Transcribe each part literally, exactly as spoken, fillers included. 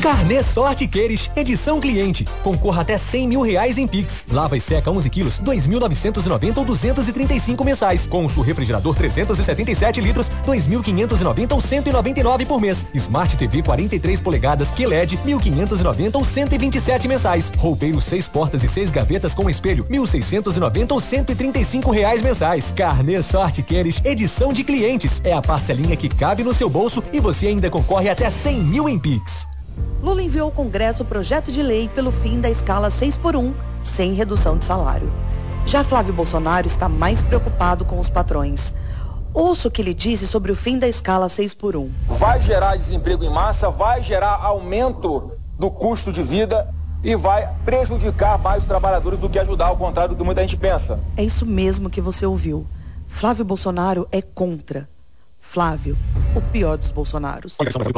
Carnê Sorte Queires, edição cliente. Concorra até cem mil reais em Pix. Lava e seca onze quilos, dois mil novecentos e noventa ou duzentos e trinta e cinco mensais. Concho refrigerador trezentos e setenta e sete litros, dois mil quinhentos e noventa ou cento e noventa e nove por mês. Smart T V quarenta e três polegadas, Q L E D, mil quinhentos e noventa ou cento e vinte e sete mensais. Roupeiro seis portas e seis gavetas com espelho, mil seiscentos e noventa ou cento e trinta e cinco reais mensais. Carnê Sorte Queires, edição de clientes. É a parcelinha que cabe no seu bolso e você ainda concorre até cem mil em Pix. Lula enviou ao Congresso o projeto de lei pelo fim da escala seis por um, sem redução de salário. Já Flávio Bolsonaro está mais preocupado com os patrões. Ouça o que ele disse sobre o fim da escala seis por um. Vai gerar desemprego em massa, vai gerar aumento do custo de vida e vai prejudicar mais os trabalhadores do que ajudar, ao contrário do que muita gente pensa. É isso mesmo que você ouviu. Flávio Bolsonaro é contra. Flávio, o pior dos Bolsonaros.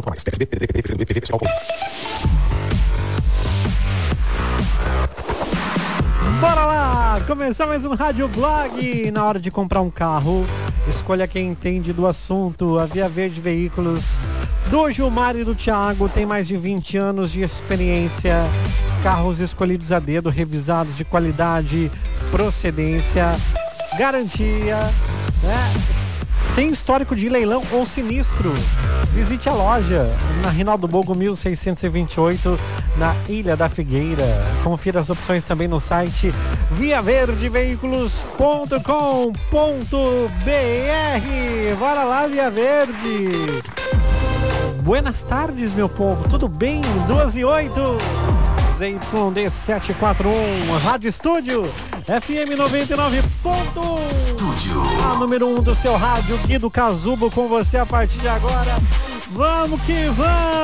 Bora lá! Começar mais um Rádio Blog. Na hora de comprar um carro, escolha quem entende do assunto. A Via Verde Veículos, do Gilmar e do Thiago, tem mais de vinte anos de experiência. Carros escolhidos a dedo, revisados de qualidade, procedência, garantia, né? Sem histórico de leilão ou sinistro. Visite a loja na Rinaldo Bogo mil seiscentos e vinte e oito, na Ilha da Figueira. Confira as opções também no site via verde veículos ponto com ponto b r. Bora lá, Via Verde. Buenas tardes, meu povo. Tudo bem? duas e oito. Z Y D setecentos e quarenta e um, Rádio Estúdio, F M noventa e nove ponto um. A número um do seu rádio, Guido Casubo, com você a partir de agora. Vamos que vamos!